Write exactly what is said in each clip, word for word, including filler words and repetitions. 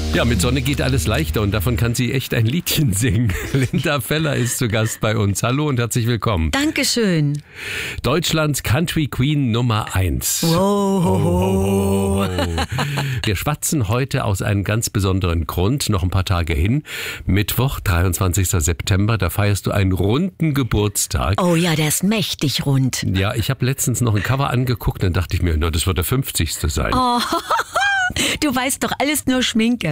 Ja, mit Sonne geht alles leichter und davon kann sie echt ein Liedchen singen. Linda Feller ist zu Gast bei uns. Hallo und herzlich willkommen. Dankeschön. Deutschlands Country Queen Nummer eins. Wow. Oh, oh, oh. Wir schwatzen heute aus einem ganz besonderen Grund, noch ein paar Tage hin. Mittwoch, dreiundzwanzigster September, da feierst du einen runden Geburtstag. Oh ja, der ist mächtig rund. Ja, ich habe letztens noch ein Cover angeguckt, dann dachte ich mir, na, das wird der fünfzigste sein. Oh. Du weißt doch alles nur Schminke.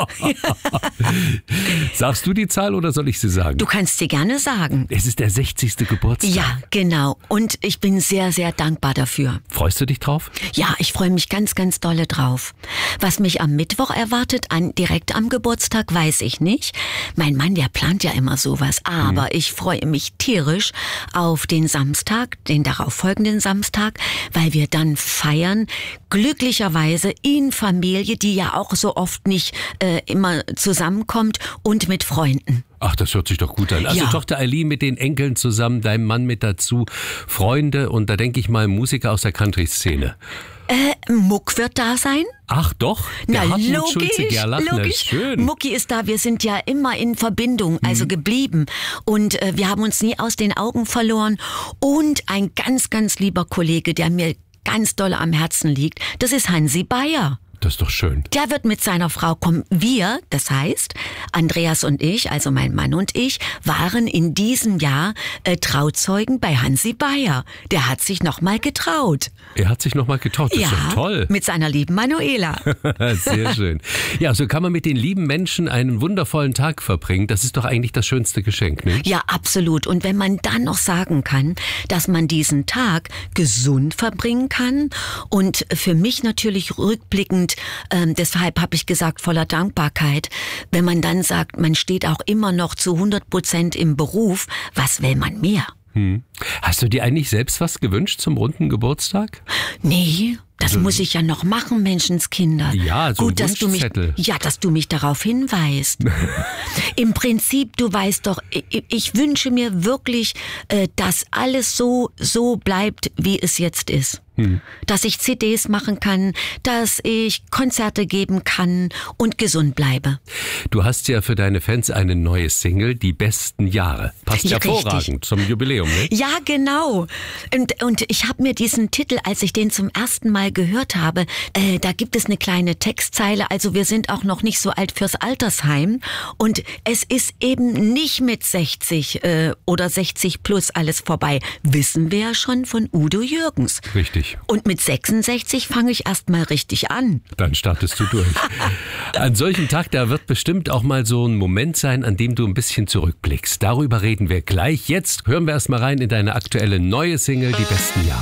Sagst du die Zahl oder soll ich sie sagen? Du kannst sie gerne sagen. Es ist der sechzigste Geburtstag. Ja, genau. Und ich bin sehr, sehr dankbar dafür. Freust du dich drauf? Ja, ich freue mich ganz, ganz dolle drauf. Was mich am Mittwoch erwartet, an, direkt am Geburtstag, weiß ich nicht. Mein Mann, der plant ja immer sowas. Aber hm. ich freue mich tierisch auf den Samstag, den darauffolgenden Samstag, weil wir dann feiern, glücklicherweise in Familie, die ja auch so oft nicht äh, immer zusammenkommt, und mit Freunden. Ach, das hört sich doch gut an. Also ja. Tochter Eileen mit den Enkeln zusammen, deinem Mann mit dazu, Freunde und da denke ich mal Musiker aus der Country-Szene. Äh, Muck wird da sein. Ach doch, der Na, Hartmut logisch, Schulze-Gerlach, logisch. Na, schön. Mucki ist da, wir sind ja immer in Verbindung, also mhm. geblieben. Und äh, wir haben uns nie aus den Augen verloren. Und ein ganz, ganz lieber Kollege, der mir ganz doll am Herzen liegt, das ist Hansi Beyer. Das ist doch schön. Der wird mit seiner Frau kommen. Wir, das heißt, Andreas und ich, also mein Mann und ich, waren in diesem Jahr äh, Trauzeugen bei Hansi Beyer. Der hat sich nochmal getraut. Er hat sich nochmal getraut, das ja, ist doch toll. Mit seiner lieben Manuela. Sehr schön. Ja, so kann man mit den lieben Menschen einen wundervollen Tag verbringen. Das ist doch eigentlich das schönste Geschenk, ne? Ja, absolut. Und wenn man dann noch sagen kann, dass man diesen Tag gesund verbringen kann und für mich natürlich rückblickend, Ähm, deshalb habe ich gesagt, voller Dankbarkeit, wenn man dann sagt, man steht auch immer noch zu hundert Prozent im Beruf, was will man mehr? Hm. Hast du dir eigentlich selbst was gewünscht zum runden Geburtstag? Nee. Das also, muss ich ja noch machen, Menschenskinder. Ja, so Gut, dass du mich, ja, dass du mich darauf hinweist. Im Prinzip, du weißt doch, ich, ich wünsche mir wirklich, äh, dass alles so, so bleibt, wie es jetzt ist. Hm. Dass ich C Ds machen kann, dass ich Konzerte geben kann und gesund bleibe. Du hast ja für deine Fans eine neue Single, Die besten Jahre. Passt ja hervorragend zum Jubiläum, ne? Ja, genau. Und, und ich habe mir diesen Titel, als ich den zum ersten Mal gehört habe, äh, da gibt es eine kleine Textzeile, also wir sind auch noch nicht so alt fürs Altersheim und es ist eben nicht mit sechzig äh, oder sechzig plus alles vorbei. Wissen wir ja schon von Udo Jürgens. Richtig. Und mit sechsundsechzig fange ich erst mal richtig an. Dann startest du durch. An solchem Tag, da wird bestimmt auch mal so ein Moment sein, an dem du ein bisschen zurückblickst. Darüber reden wir gleich. Jetzt hören wir erst mal rein in deine aktuelle neue Single, Die besten Jahre.